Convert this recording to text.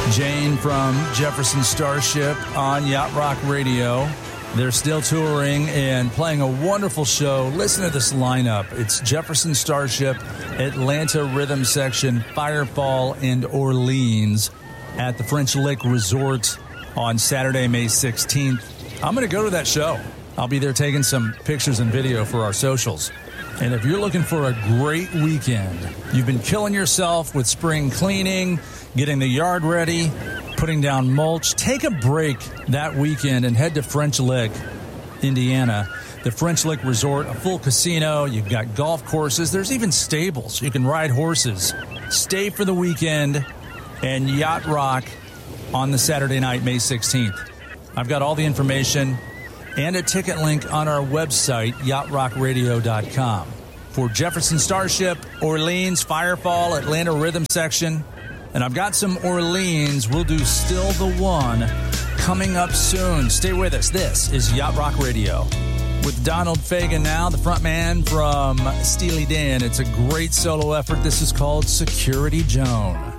Jane from Jefferson Starship on Yacht Rock Radio. They're still touring and playing a wonderful show. Listen to this lineup. It's Jefferson Starship, Atlanta Rhythm Section, Firefall, and Orleans at the French Lick Resort on Saturday, May 16th. I'm going to go to that show. I'll be there taking some pictures and video for our socials. And if you're looking for a great weekend, you've been killing yourself with spring cleaning, getting the yard ready, putting down mulch, take a break that weekend and head to French Lick, Indiana. The French Lick Resort, a full casino. You've got golf courses. There's even stables. You can ride horses. Stay for the weekend and yacht rock on the Saturday night, May 16th. I've got all the information and a ticket link on our website, yachtrockradio.com. For Jefferson Starship, Orleans, Firefall, Atlanta Rhythm Section. And I've got some Orleans. We'll do Still the One coming up soon. Stay with us. This is Yacht Rock Radio. With Donald Fagen now, the front man from Steely Dan. It's a great solo effort. This is called Security Joan.